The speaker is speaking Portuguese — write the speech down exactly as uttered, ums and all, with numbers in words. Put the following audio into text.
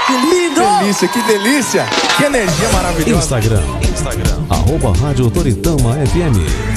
Que lindo! Que delícia, que delícia! Que energia maravilhosa! Instagram, Instagram, arroba Rádio Toritama F M.